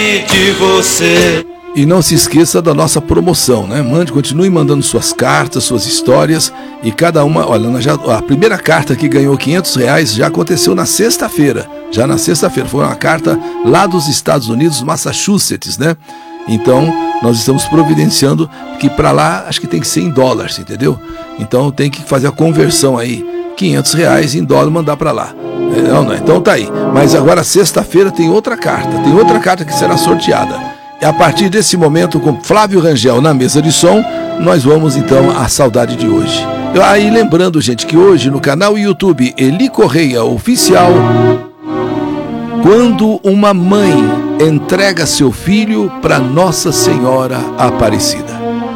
de você. E não se esqueça da nossa promoção, né? Continue mandando suas cartas, suas histórias. E cada uma, olha, a primeira carta que ganhou R$500 já aconteceu na sexta-feira. Já na sexta-feira, foi uma carta lá dos Estados Unidos, Massachusetts, né? Então, nós estamos providenciando que para lá, acho que tem que ser em dólares, entendeu? Então, tem que fazer a conversão aí, R$500 em dólar, mandar para lá. Não, então tá aí. Mas agora, sexta-feira, tem outra carta que será sorteada. E a partir desse momento, com Flávio Rangel na mesa de som, nós vamos então à saudade de hoje. Aí lembrando, gente, que hoje no canal YouTube Eli Correia Oficial, quando uma mãe entrega seu filho para Nossa Senhora Aparecida.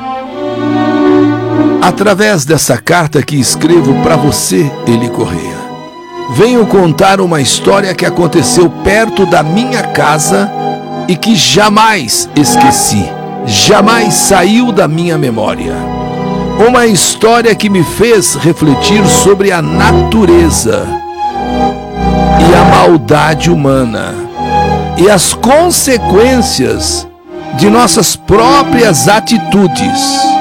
Através dessa carta que escrevo para você, Eli Correia, venho contar uma história que aconteceu perto da minha casa e que jamais esqueci, jamais saiu da minha memória. Uma história que me fez refletir sobre a natureza e a maldade humana e as consequências de nossas próprias atitudes.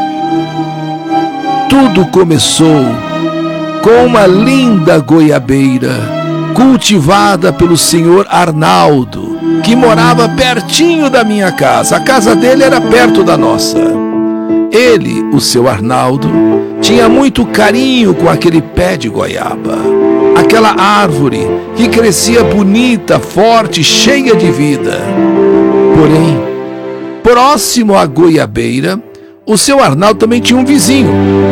Tudo começou com uma linda goiabeira cultivada pelo senhor Arnaldo, que morava pertinho da minha casa. A casa dele era perto da nossa. Ele, o seu Arnaldo, tinha muito carinho com aquele pé de goiaba, aquela árvore que crescia bonita, forte, cheia de vida. Porém, próximo à goiabeira, o seu Arnaldo também tinha um vizinho,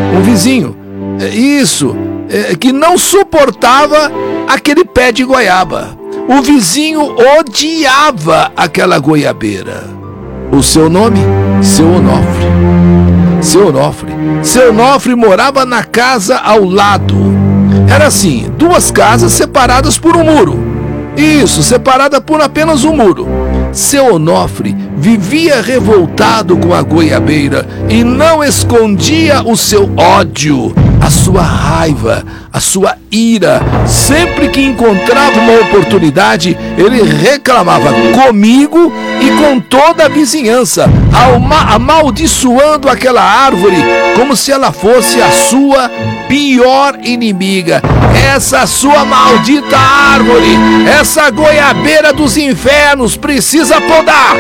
que não suportava aquele pé de goiaba. O vizinho odiava aquela goiabeira. O seu nome? Seu Onofre. Seu Onofre morava na casa ao lado. Era assim, duas casas separadas por um muro. Isso, separada por apenas um muro. Seu Onofre vivia revoltado com a goiabeira e não escondia o seu ódio, a sua raiva, a sua ira. Sempre que encontrava uma oportunidade, ele reclamava comigo e com toda a vizinhança, amaldiçoando aquela árvore como se ela fosse a sua pior inimiga. Essa sua maldita árvore, essa goiabeira dos infernos, precisa podar!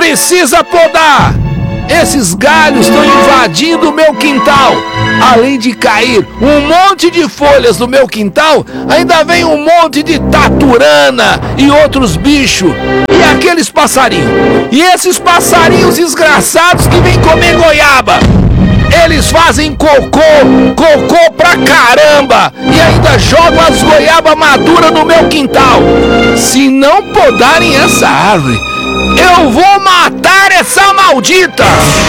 Esses galhos estão invadindo o meu quintal. Além de cair um monte de folhas no meu quintal, ainda vem um monte de taturana e outros bichos. E aqueles passarinhos. E esses passarinhos desgraçados que vêm comer goiaba. Eles fazem cocô pra caramba, e ainda jogam as goiabas maduras no meu quintal. Se não podarem essa árvore, eu vou matar essa maldita!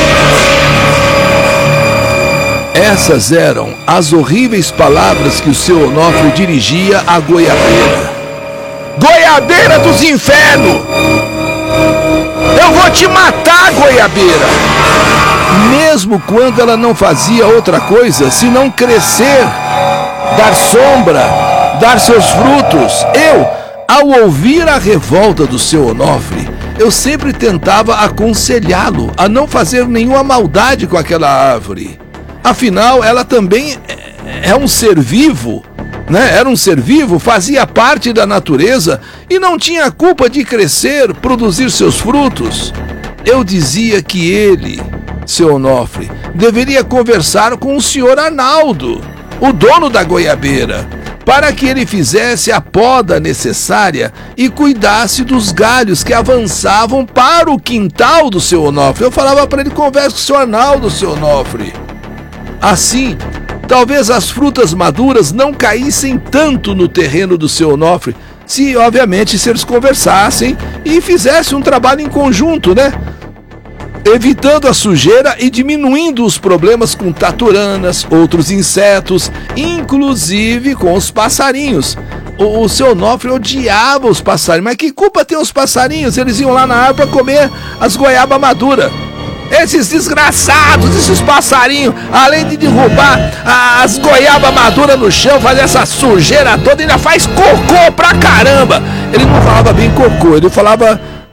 Essas eram as horríveis palavras que o seu Onofre dirigia à goiabeira. Goiabeira dos infernos! Eu vou te matar, goiabeira! Mesmo quando ela não fazia outra coisa senão crescer, dar sombra, dar seus frutos, ao ouvir a revolta do seu Onofre, eu sempre tentava aconselhá-lo a não fazer nenhuma maldade com aquela árvore. Afinal, ela também é um ser vivo, né? Era um ser vivo, fazia parte da natureza e não tinha culpa de crescer, produzir seus frutos. Eu dizia que ele, seu Onofre, deveria conversar com o senhor Arnaldo, o dono da goiabeira, para que ele fizesse a poda necessária e cuidasse dos galhos que avançavam para o quintal do seu Onofre. Eu falava para ele: converse com o senhor Arnaldo, seu Onofre. Assim, talvez as frutas maduras não caíssem tanto no terreno do seu Onofre, se eles conversassem e fizessem um trabalho em conjunto, né? Evitando a sujeira e diminuindo os problemas com taturanas, outros insetos, inclusive com os passarinhos. O seu Onofre odiava os passarinhos, mas que culpa tem os passarinhos? Eles iam lá na árvore para comer as goiabas maduras. Esses desgraçados, esses passarinhos, além de derrubar as goiabas maduras no chão, fazer essa sujeira toda, ainda faz cocô pra caramba. Ele não falava bem cocô, ele falava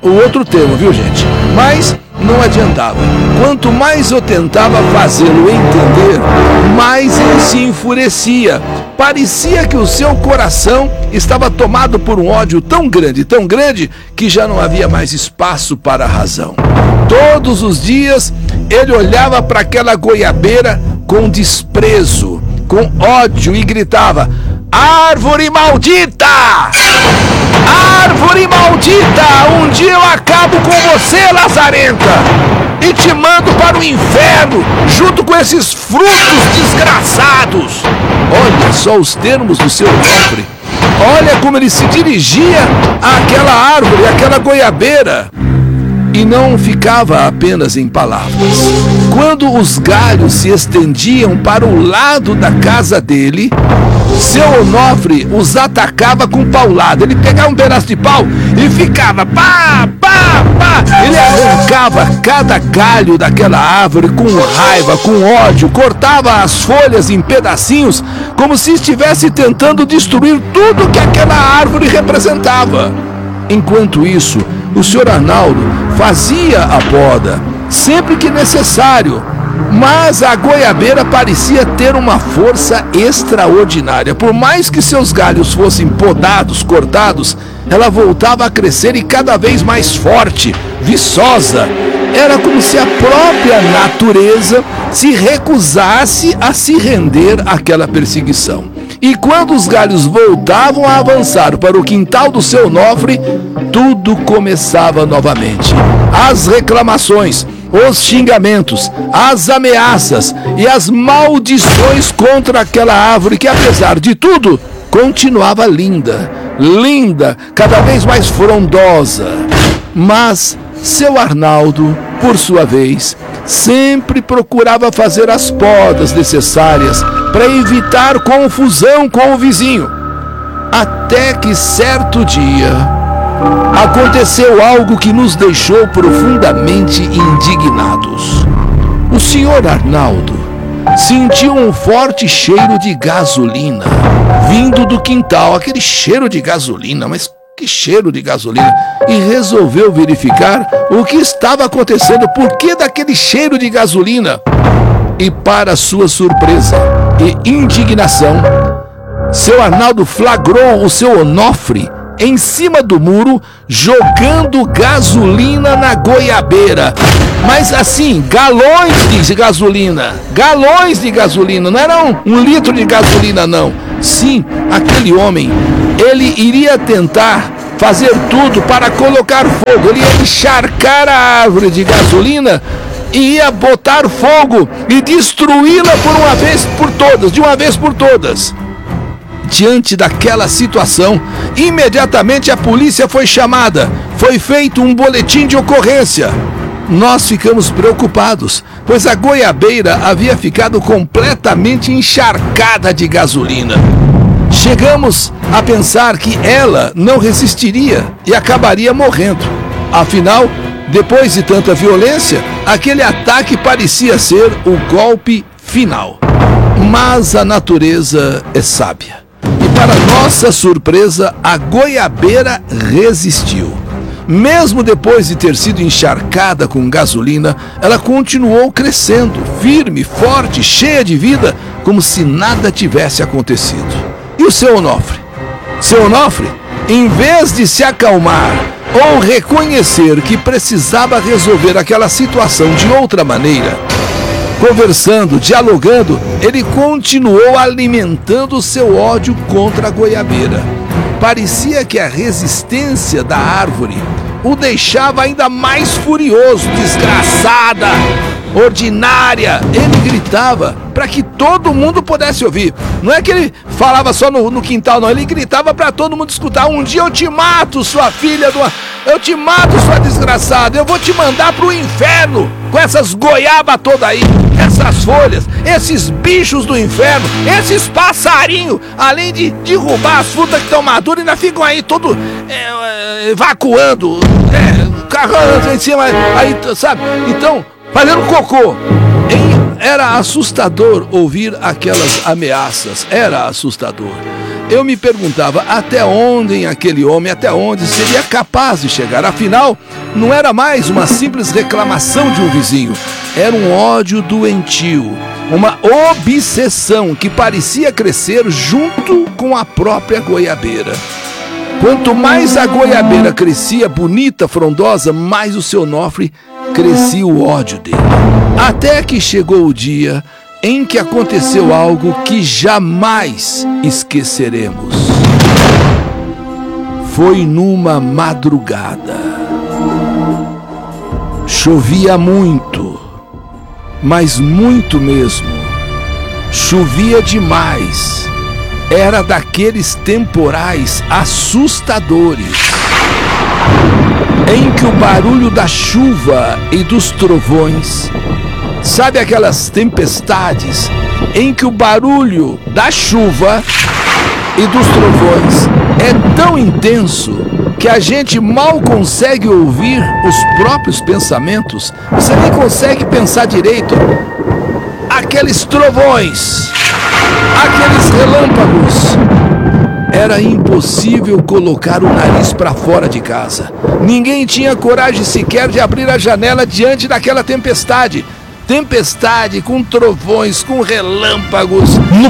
o outro termo, viu, gente? Mas não adiantava. Quanto mais eu tentava fazê-lo entender, mais ele se enfurecia. Parecia que o seu coração estava tomado por um ódio tão grande, que já não havia mais espaço para a razão. Todos os dias ele olhava para aquela goiabeira com desprezo, com ódio, e gritava: árvore maldita! Árvore maldita! Um dia eu acabo com você, lazarenta! E te mando para o inferno, junto com esses frutos desgraçados! Olha só os termos do seu Onofre. Olha como ele se dirigia àquela árvore, àquela goiabeira. E não ficava apenas em palavras. Quando os galhos se estendiam para o lado da casa dele, seu Onofre os atacava com paulada. Ele pegava um pedaço de pau e ficava pá, pá, pá. Ele arrancava cada galho daquela árvore com raiva, com ódio, cortava as folhas em pedacinhos, como se estivesse tentando destruir tudo que aquela árvore representava. Enquanto isso, o senhor Arnaldo fazia a poda, sempre que necessário, mas a goiabeira parecia ter uma força extraordinária. Por mais que seus galhos fossem podados, cortados, ela voltava a crescer e cada vez mais forte, viçosa. Era como se a própria natureza se recusasse a se render àquela perseguição. E quando os galhos voltavam a avançar para o quintal do seu Onofre, tudo começava novamente. As reclamações, os xingamentos, as ameaças e as maldições contra aquela árvore que, apesar de tudo, continuava linda, cada vez mais frondosa. Mas seu Arnaldo, por sua vez, sempre procurava fazer as podas necessárias para evitar confusão com o vizinho. Até que certo dia aconteceu algo que nos deixou profundamente indignados. O senhor Arnaldo sentiu um forte cheiro de gasolina vindo do quintal. Aquele cheiro de gasolina, mas que cheiro de gasolina! E resolveu verificar o que estava acontecendo, por que daquele cheiro de gasolina. E para sua surpresa e indignação, seu Arnaldo flagrou o seu Onofre em cima do muro, jogando gasolina na goiabeira. Mas assim, galões de gasolina, não era um litro de gasolina, não. Sim, aquele homem, ele iria tentar fazer tudo para colocar fogo. Ele ia encharcar a árvore de gasolina e ia botar fogo e destruí-la de uma vez por todas. Diante daquela situação, imediatamente a polícia foi chamada. Foi feito um boletim de ocorrência. Nós ficamos preocupados, pois a goiabeira havia ficado completamente encharcada de gasolina. Chegamos a pensar que ela não resistiria e acabaria morrendo. Afinal, depois de tanta violência, aquele ataque parecia ser o golpe final. Mas a natureza é sábia. E para nossa surpresa, a goiabeira resistiu. Mesmo depois de ter sido encharcada com gasolina, ela continuou crescendo, firme, forte, cheia de vida, como se nada tivesse acontecido. E o seu Onofre? Seu Onofre, em vez de se acalmar ou reconhecer que precisava resolver aquela situação de outra maneira, conversando, dialogando, ele continuou alimentando seu ódio contra a goiabeira. Parecia que a resistência da árvore o deixava ainda mais furioso. Desgraçada, ordinária, ele gritava para que todo mundo pudesse ouvir. Não é que ele falava só no quintal, não. Ele gritava para todo mundo escutar. Um dia eu te mato, sua filha eu te mato, sua desgraçada. Eu vou te mandar pro inferno com essas goiabas todas aí, essas folhas, esses bichos do inferno, esses passarinhos. Além de derrubar as frutas que estão maduras, ainda ficam aí todo evacuando, carregando em cima, aí, sabe? Então, fazendo cocô. Era assustador ouvir aquelas ameaças, era assustador. Eu me perguntava até onde aquele homem, até onde seria capaz de chegar. Afinal, não era mais uma simples reclamação de um vizinho, era um ódio doentio, uma obsessão que parecia crescer junto com a própria goiabeira. Quanto mais a goiabeira crescia bonita, frondosa, mais o seu Onofre crescia o ódio dele. Até que chegou o dia em que aconteceu algo que jamais esqueceremos. Foi numa madrugada. Chovia muito, mas muito mesmo. Chovia demais. Era daqueles temporais assustadores, em que o barulho da chuva e dos trovões, sabe aquelas tempestades em que o barulho da chuva e dos trovões é tão intenso que a gente mal consegue ouvir os próprios pensamentos, você nem consegue pensar direito. Aqueles trovões, aqueles relâmpagos, era impossível colocar o nariz para fora de casa. Ninguém tinha coragem sequer de abrir a janela diante daquela tempestade. Tempestade com trovões, com relâmpagos.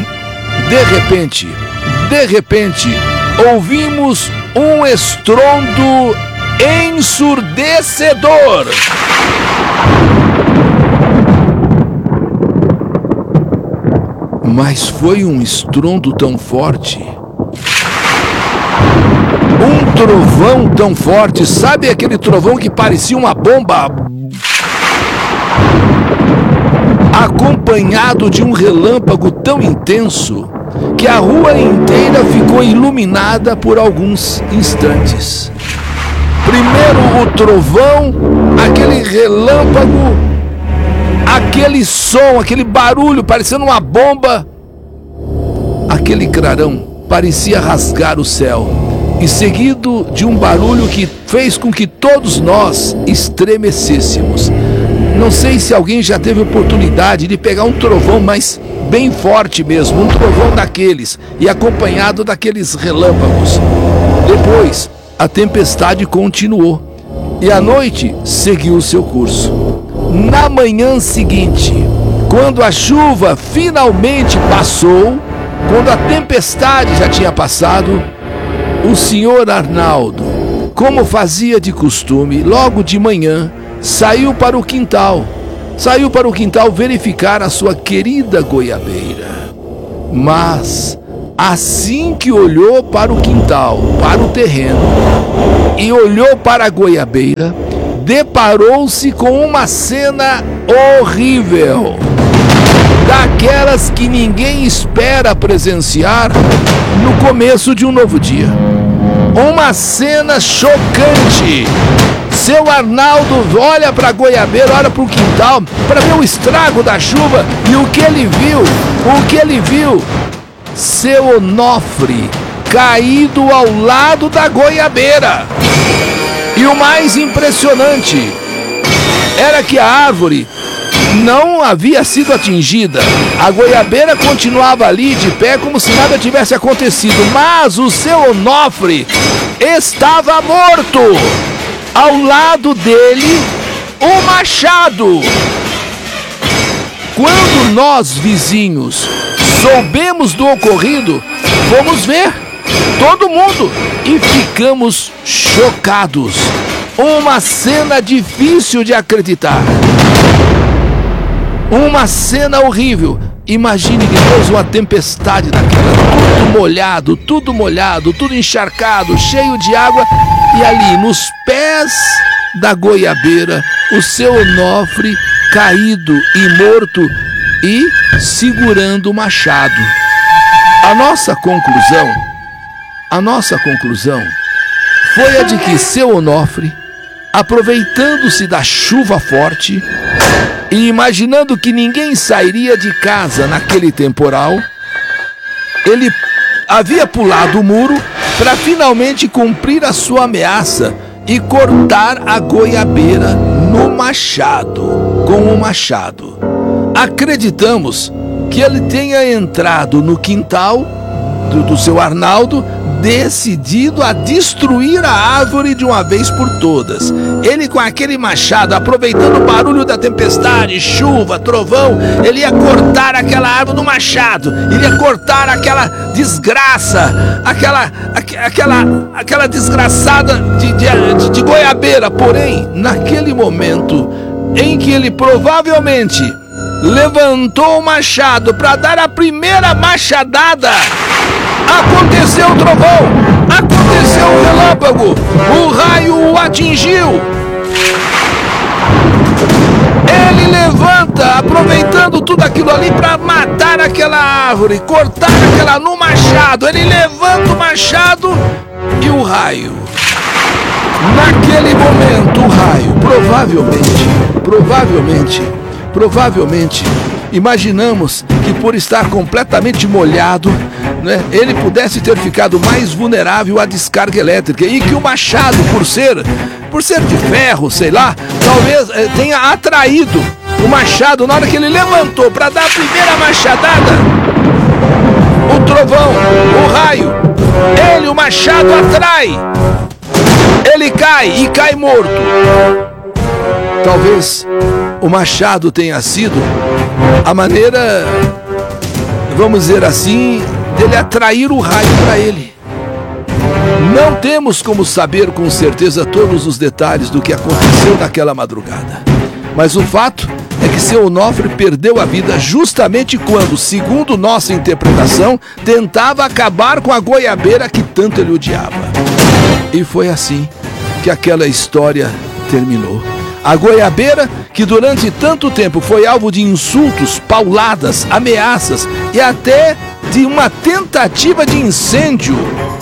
De repente, ouvimos um estrondo ensurdecedor. Mas foi um estrondo tão forte, um trovão tão forte, sabe aquele trovão que parecia uma bomba? Acompanhado de um relâmpago tão intenso que a rua inteira ficou iluminada por alguns instantes. Primeiro o trovão, aquele relâmpago, aquele som, aquele barulho parecendo uma bomba. Aquele clarão parecia rasgar o céu, e seguido de um barulho que fez com que todos nós estremecêssemos. Não sei se alguém já teve oportunidade de pegar um trovão, mas bem forte mesmo, um trovão daqueles, e acompanhado daqueles relâmpagos. Depois, a tempestade continuou, e a noite seguiu o seu curso. Na manhã seguinte, quando a chuva finalmente passou, quando a tempestade já tinha passado, o senhor Arnaldo, como fazia de costume, logo de manhã, saiu para o quintal verificar a sua querida goiabeira. Mas, assim que olhou para o quintal, para o terreno, e olhou para a goiabeira, deparou-se com uma cena horrível, daquelas que ninguém espera presenciar no começo de um novo dia. Uma cena chocante. Seu Arnaldo olha para a goiabeira, olha para o quintal, para ver o estrago da chuva, e o que ele viu? Seu Onofre caído ao lado da goiabeira. E o mais impressionante era que a árvore não havia sido atingida. A goiabeira continuava ali de pé como se nada tivesse acontecido, mas o seu Onofre estava morto. Ao lado dele, o machado. Quando nós, vizinhos, soubemos do ocorrido, fomos ver, todo mundo, e ficamos chocados. Uma cena difícil de acreditar. Uma cena horrível. Imagine depois uma tempestade daquela, tudo molhado, tudo encharcado, cheio de água, e ali nos pés da goiabeira, o seu Onofre caído e morto e segurando o machado. A nossa conclusão foi a de que seu Onofre, aproveitando-se da chuva forte e imaginando que ninguém sairia de casa naquele temporal, ele havia pulado o muro para finalmente cumprir a sua ameaça e cortar a goiabeira no machado, com o machado. acreditamos que ele tenha entrado no quintal do seu Arnaldo, decidido a destruir a árvore de uma vez por todas. Ele, com aquele machado, aproveitando o barulho da tempestade, chuva, trovão, ele ia cortar aquela árvore no machado, ele ia cortar aquela desgraça, aquela desgraçada de goiabeira. Porém, naquele momento em que ele provavelmente levantou o machado para dar a primeira machadada, aconteceu o trovão, aconteceu o relâmpago, o raio o atingiu. Ele levanta, aproveitando tudo aquilo ali para matar aquela árvore, cortar aquela no machado. Ele levanta o machado e o raio. Naquele momento, o raio, provavelmente, imaginamos que por estar completamente molhado, né, ele pudesse ter ficado mais vulnerável à descarga elétrica, e que o machado, por ser de ferro, sei lá, talvez tenha atraído o machado na hora que ele levantou para dar a primeira machadada. O trovão, o raio, o machado atrai, ele cai e cai morto. Talvez o machado tenha sido a maneira, vamos dizer assim, dele atrair o raio para ele. Não temos como saber com certeza todos os detalhes do que aconteceu naquela madrugada. Mas o fato é que seu Onofre perdeu a vida justamente quando, segundo nossa interpretação, tentava acabar com a goiabeira que tanto ele odiava. E foi assim que aquela história terminou. A goiabeira, que durante tanto tempo foi alvo de insultos, pauladas, ameaças e até de uma tentativa de incêndio,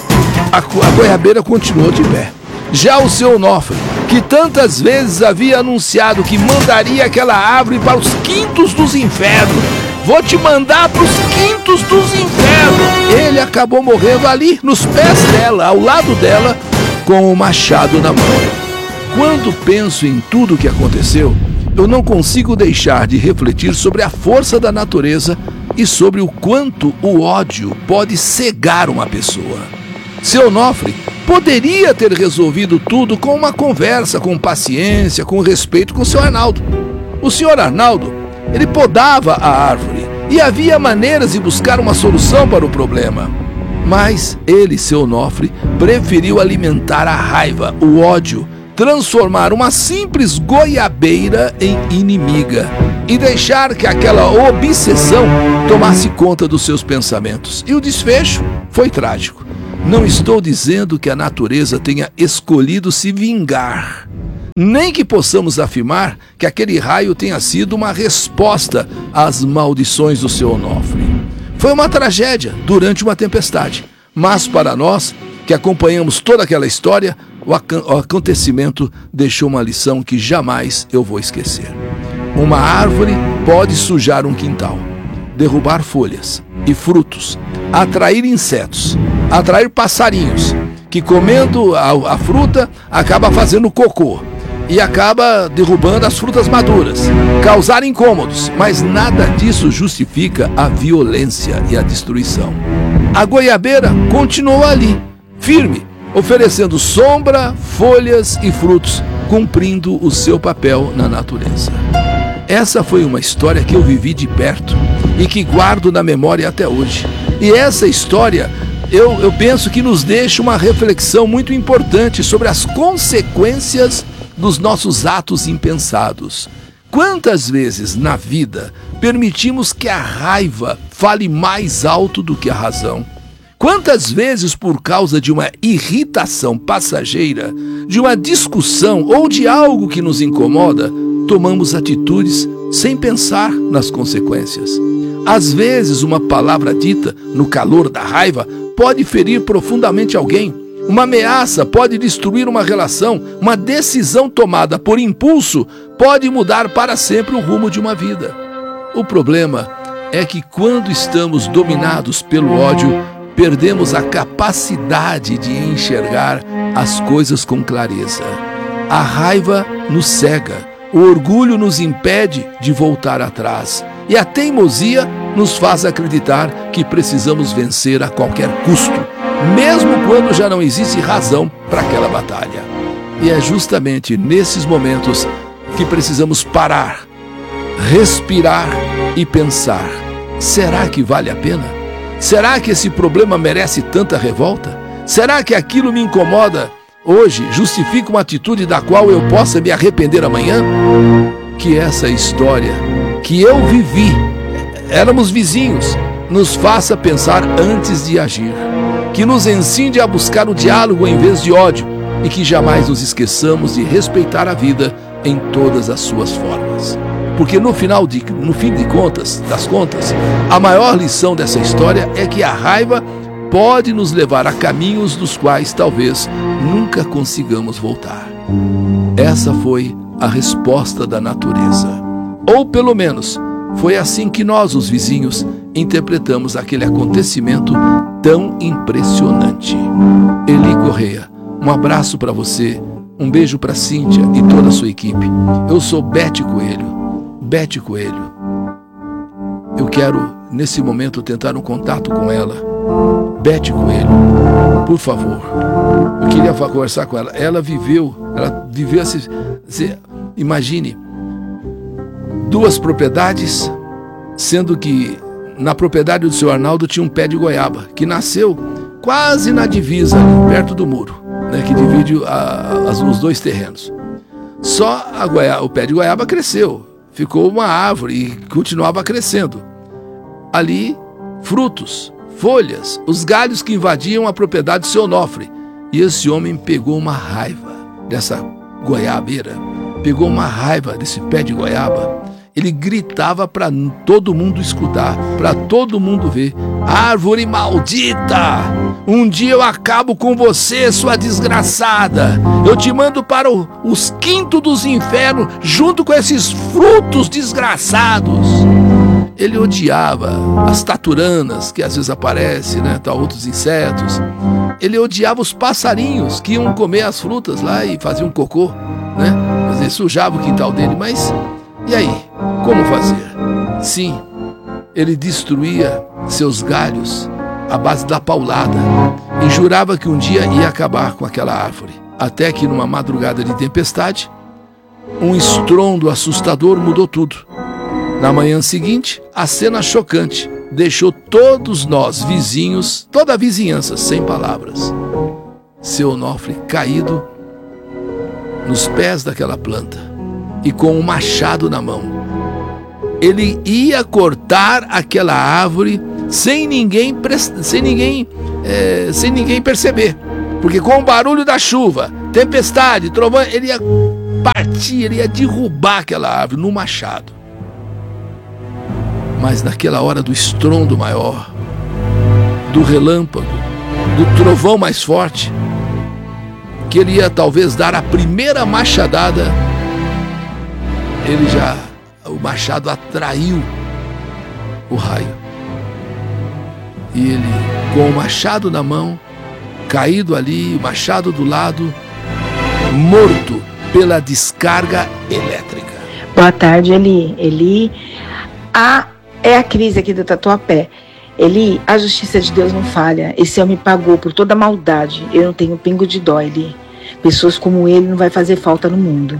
a goiabeira continuou de pé. Já o seu Onofre, que tantas vezes havia anunciado que mandaria aquela árvore para os quintos dos infernos, vou te mandar para os quintos dos infernos, ele acabou morrendo ali, nos pés dela, ao lado dela, com o machado na mão. Quando penso em tudo o que aconteceu, eu não consigo deixar de refletir sobre a força da natureza e sobre o quanto o ódio pode cegar uma pessoa. Seu Onofre poderia ter resolvido tudo com uma conversa, com paciência, com respeito com o seu Arnaldo. O senhor Arnaldo, ele podava a árvore e havia maneiras de buscar uma solução para o problema. Mas ele, seu Onofre, preferiu alimentar a raiva, o ódio, transformar uma simples goiabeira em inimiga e deixar que aquela obsessão tomasse conta dos seus pensamentos. E o desfecho foi trágico. Não estou dizendo que a natureza tenha escolhido se vingar, nem que possamos afirmar que aquele raio tenha sido uma resposta às maldições do seu Onofre. Foi uma tragédia durante uma tempestade, mas para nós, que acompanhamos toda aquela história, o acontecimento deixou uma lição que jamais eu vou esquecer. Uma árvore pode sujar um quintal, derrubar folhas e frutos, atrair insetos, atrair passarinhos, que comendo a fruta acaba fazendo cocô e acaba derrubando as frutas maduras, causar incômodos, mas nada disso justifica a violência e a destruição. A goiabeira continuou ali, firme, oferecendo sombra, folhas e frutos, cumprindo o seu papel na natureza. Essa foi uma história que eu vivi de perto e que guardo na memória até hoje. E essa história, eu penso que nos deixa uma reflexão muito importante sobre as consequências dos nossos atos impensados. Quantas vezes na vida permitimos que a raiva fale mais alto do que a razão? Quantas vezes, por causa de uma irritação passageira, de uma discussão ou de algo que nos incomoda, tomamos atitudes sem pensar nas consequências? Às vezes, uma palavra dita no calor da raiva pode ferir profundamente alguém. Uma ameaça pode destruir uma relação. Uma decisão tomada por impulso pode mudar para sempre o rumo de uma vida. O problema é que quando estamos dominados pelo ódio, perdemos a capacidade de enxergar as coisas com clareza. A raiva nos cega, o orgulho nos impede de voltar atrás E a teimosia nos faz acreditar que precisamos vencer a qualquer custo, mesmo quando já não existe razão para aquela batalha. E é justamente nesses momentos que precisamos parar, respirar e pensar: será que vale a pena? Será que esse problema merece tanta revolta? Será que aquilo me incomoda hoje justifica uma atitude da qual eu possa me arrepender amanhã? Que essa história que eu vivi, éramos vizinhos, nos faça pensar antes de agir, que nos ensine a buscar o diálogo em vez de ódio e que jamais nos esqueçamos de respeitar a vida em todas as suas formas. Porque no fim das contas, a maior lição dessa história é que a raiva pode nos levar a caminhos dos quais talvez nunca consigamos voltar. Essa foi a resposta da natureza. Ou pelo menos, foi assim que nós, os vizinhos, interpretamos aquele acontecimento tão impressionante. Eli Correia, um abraço para você, um beijo para Cíntia e toda a sua equipe. Eu sou Bete Coelho. Bete Coelho. Eu quero, nesse momento, tentar um contato com ela. Bete Coelho, por favor. Eu queria conversar com ela. Ela viveu imagine, 2 propriedades, sendo que na propriedade do seu Arnaldo tinha um pé de goiaba, que nasceu quase na divisa, ali, perto do muro, né, que divide os 2 terrenos. Só o pé de goiaba cresceu, ficou uma árvore e continuava crescendo. Ali, frutos, folhas, os galhos que invadiam a propriedade do seu Onofre. E esse homem pegou uma raiva dessa goiabeira, pegou uma raiva desse pé de goiaba. Ele gritava para todo mundo escutar, para todo mundo ver: árvore maldita! Um dia eu acabo com você, sua desgraçada! Eu te mando para os quintos dos infernos, junto com esses frutos desgraçados! Ele odiava as taturanas, que às vezes aparecem, né, outros insetos. Ele odiava os passarinhos que iam comer as frutas lá e faziam cocô, né? Quer dizer, sujava o quintal dele, mas e aí? Como fazer? Sim, ele destruía seus galhos à base da paulada e jurava que um dia ia acabar com aquela árvore. Até que numa madrugada de tempestade, um estrondo assustador mudou tudo. Na manhã seguinte, a cena chocante deixou todos nós, vizinhos, toda a vizinhança, sem palavras. Seu Onofre caído nos pés daquela planta e com um machado na mão. Ele ia cortar aquela árvore sem ninguém perceber, porque com o barulho da chuva, tempestade, trovão, ele ia partir, ele ia derrubar aquela árvore no machado. Mas naquela hora do estrondo maior, do relâmpago, do trovão mais forte, que ele ia talvez dar a primeira machadada, o machado atraiu o raio. E ele, com o machado na mão, caído ali, o machado do lado, morto pela descarga elétrica. Boa tarde, Eli. É a crise aqui do Tatuapé. Eli, a justiça de Deus não falha. Esse homem pagou por toda a maldade. Eu não tenho pingo de dó, Eli. Pessoas como ele não vai fazer falta no mundo.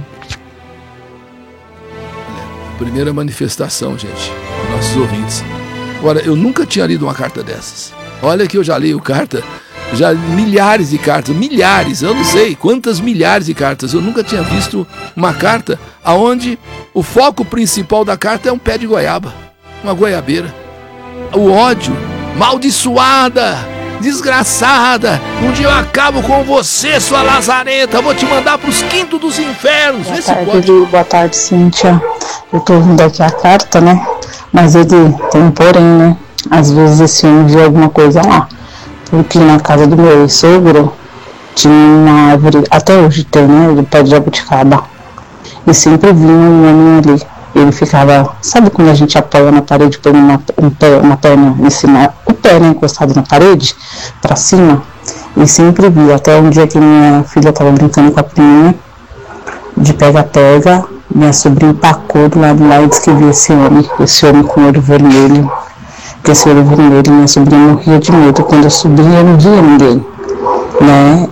Primeira manifestação, gente, nossos ouvintes. Agora, eu nunca tinha lido uma carta dessas. Olha que eu já leio carta, milhares de cartas, eu não sei quantas milhares de cartas. Eu nunca tinha visto uma carta onde o foco principal da carta é um pé de goiaba, uma goiabeira. O ódio, maldiçoada, desgraçada, um dia eu acabo com você, sua lazareta, vou te mandar para os quintos dos infernos. Boa tarde, Cíntia. Eu tô vendo aqui a carta, né? Mas ele tem um porém, né? Às vezes esse homem vê alguma coisa lá. Porque na casa do meu sogro tinha uma árvore, até hoje tem, né? Do pé de jabuticaba. E sempre vinha um homem ali. Ele ficava, sabe quando a gente apoia na parede, põe uma perna em cima, o pé, né, encostado na parede, pra cima? E sempre via, até um dia que minha filha estava brincando com a priminha, de pega-pega, Minha sobrinha empacou do lado lá e disse que viu esse homem com olho vermelho. Com esse olho vermelho, minha sobrinha morria de medo. Quando eu subia, eu não via ninguém, né?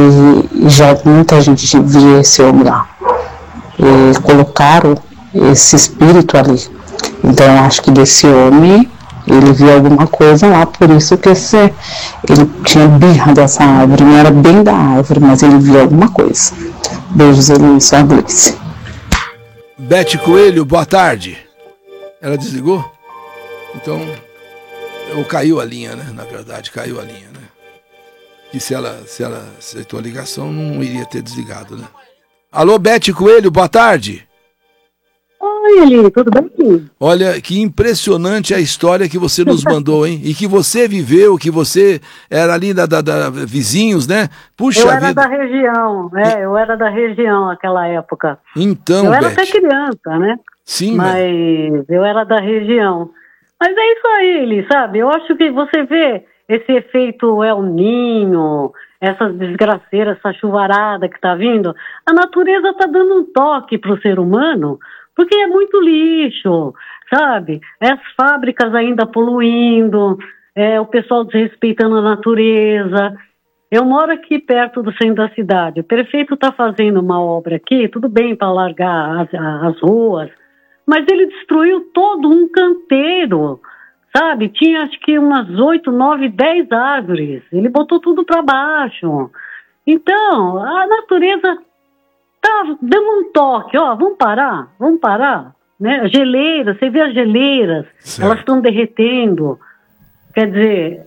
E já muita gente via esse homem lá. E colocaram esse espírito ali. Então eu acho que desse homem, ele viu alguma coisa lá, por isso que ele tinha birra dessa árvore, não era bem da árvore, mas ele viu alguma coisa. Beijos, Eli, sua Gleice. Beth Coelho, boa tarde. Ela desligou? Então, ou caiu a linha, né? Na verdade, caiu a linha, né? E se ela aceitou a ligação, não iria ter desligado, né? Alô, Beth Coelho, boa tarde. Oi, Eli, tudo bem? Olha, que impressionante a história que você nos mandou, hein? E que você viveu, que você era ali da vizinhos, né? Puxa eu era vida. da região, eu era da região naquela época. Então, eu era Beth. até criança, né? Sim, mas eu era da região. Mas é isso aí, Eli, sabe? Eu acho que você vê esse efeito El Ninho, essas desgraceiras, essa chuvarada que tá vindo, a natureza tá dando um toque pro ser humano, porque é muito lixo, sabe? As fábricas ainda poluindo, o pessoal desrespeitando a natureza. Eu moro aqui perto do centro da cidade. O prefeito está fazendo uma obra aqui, tudo bem para largar as ruas, mas ele destruiu todo um canteiro, sabe? Tinha acho que umas 8, 9, 10 árvores. Ele botou tudo para baixo. Então, a natureza tá dando um toque, vamos parar, né? Geleiras, você vê as geleiras, certo. Elas estão derretendo. Quer dizer,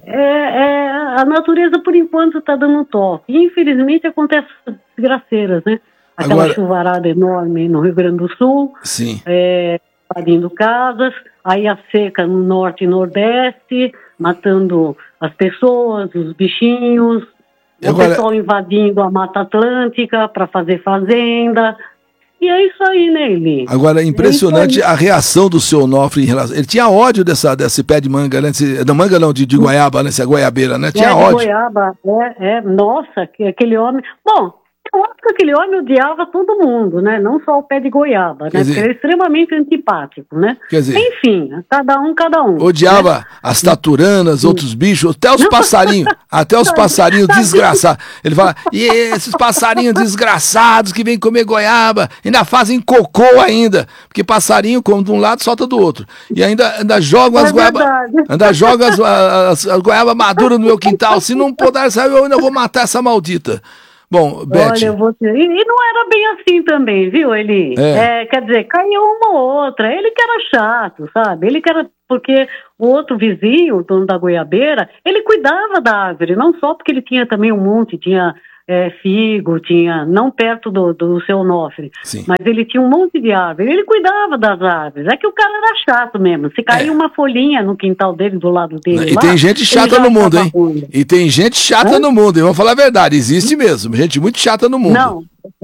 a natureza por enquanto está dando um toque. E, infelizmente acontece desgraceiras, né? Aquela chuvarada enorme no Rio Grande do Sul, sim. Invadindo casas, aí a seca no norte e nordeste, matando as pessoas, os bichinhos. O pessoal invadindo a Mata Atlântica para fazer fazenda. E é isso aí, né, Eli? Agora, impressionante a reação do seu Onofre em relação... Ele tinha ódio desse pé de manga, né? Não, manga não, de goiaba, né? Essa goiabeira, né? Tinha ódio. Goiaba, nossa, aquele homem... Bom, eu acho que aquele homem odiava todo mundo, né? Não só o pé de goiaba, né? Porque ele é extremamente antipático, né? Quer dizer... Enfim, cada um. Odiava, né? as taturanas, outros bichos, até os passarinhos. Até os passarinhos desgraçados. Ele fala, e esses passarinhos desgraçados que vêm comer goiaba, ainda fazem cocô ainda. Porque passarinho come de um lado, solta do outro. E ainda jogam as goiabas. Ainda jogam as goiabas maduras no meu quintal. Se não puder sair, eu ainda vou matar essa maldita. Bom, Beth... Olha, e não era bem assim também, viu, Eli? Quer dizer, caiu uma ou outra. Ele que era chato, sabe? Ele que era... Porque o outro vizinho, o dono da goiabeira, ele cuidava da árvore, não só porque ele tinha também um monte, tinha figo, tinha, não perto do seu Onofre, mas ele tinha um monte de árvore, ele cuidava das árvores. É que o cara era chato mesmo. Se caía uma folhinha no quintal dele, do lado dele. E tem gente chata no mundo, hein? E tem gente chata no mundo, hein? Vamos falar a verdade, existe mesmo, gente muito chata no mundo. Não.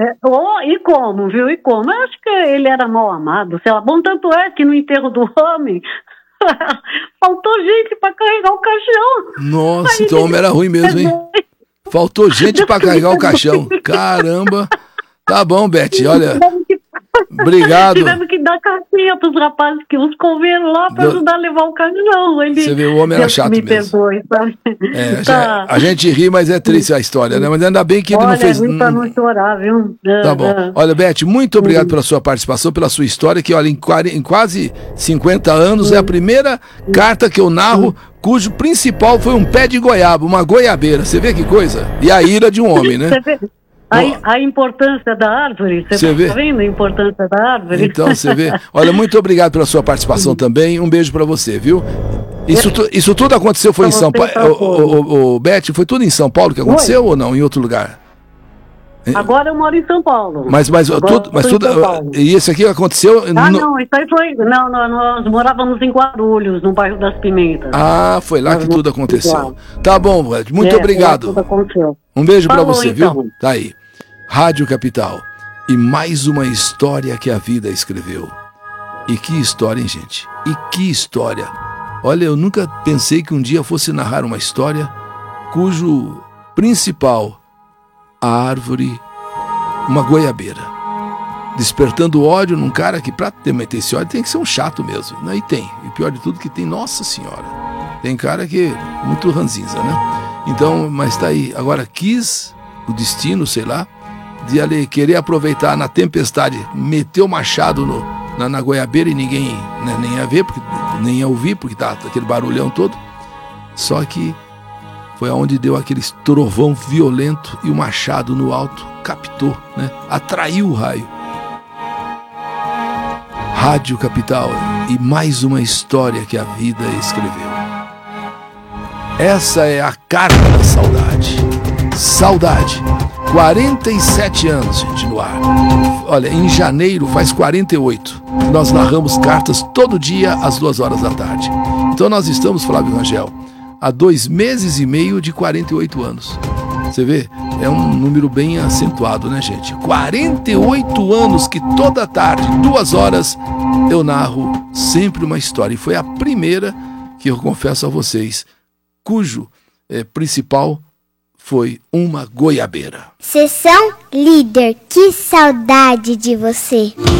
E como, viu? E como? Eu acho que ele era mal amado, sei lá. Bom, tanto é que no enterro do homem faltou gente para carregar o caixão. Nossa, então o homem era ruim mesmo, hein? Faltou gente para carregar o caixão. Caramba. Tá bom, Beth, olha. Obrigado. Tivemos que dar cartinha pros rapazes que os convidaram lá para ajudar a levar o caixão. Você vê, o homem era chato mesmo. Perdoe, sabe? A gente ri, mas é triste a história, né? Mas ainda bem que ele não fez... Olha, para não chorar, viu? Tá bom. Olha, Beth, muito obrigado pela sua participação, pela sua história, que olha, em quase 50 anos é a primeira carta que eu narro cujo principal foi um pé de goiaba, uma goiabeira. Você vê que coisa? E a ira de um homem, né? Você vê? A importância da árvore, você está vendo a importância da árvore? Então, você vê. Olha, muito obrigado pela sua participação também. Um beijo para você, viu? Isso tudo aconteceu, foi em São Paulo. Beth, foi tudo em São Paulo que aconteceu ou não? Em outro lugar? Agora eu moro em São Paulo. Mas tudo. E esse aqui aconteceu. Não, isso aí foi. Não, nós morávamos em Guarulhos, no bairro das Pimentas. Ah, foi lá que tudo aconteceu. Tá bom, muito obrigado. Tudo aconteceu. Um beijo pra você, então. Viu? Tá aí. Rádio Capital. E mais uma história que a vida escreveu. E que história, hein, gente? E que história. Olha, eu nunca pensei que um dia fosse narrar uma história cujo principal, a árvore, uma goiabeira. despertando ódio num cara que, pra meter esse ódio, tem que ser um chato mesmo, né? E tem. E pior de tudo que tem, nossa senhora, tem cara que é muito ranzinza, né? Então, mas tá aí. Agora quis o destino, sei lá, de ali querer aproveitar na tempestade, meter o machado na goiabeira e ninguém, né, nem ia ver, porque, nem ia ouvir, porque tá aquele barulhão todo. Só que foi aonde deu aquele trovão violento e o machado no alto captou, né? Atraiu o raio. Rádio Capital e mais uma história que a vida escreveu. Essa é a carta da saudade. Saudade. 47 anos, gente, no ar. Olha, em janeiro faz 48. Nós narramos cartas todo dia às 2 horas da tarde. Então nós estamos, Flávio Rangel, há 2 meses e meio de 48 anos. Você vê? É um número bem acentuado, né, gente? 48 anos que toda tarde, 2 horas, eu narro sempre uma história. E foi a primeira que eu confesso a vocês, cujo principal foi uma goiabeira. Sessão Líder, que saudade de você.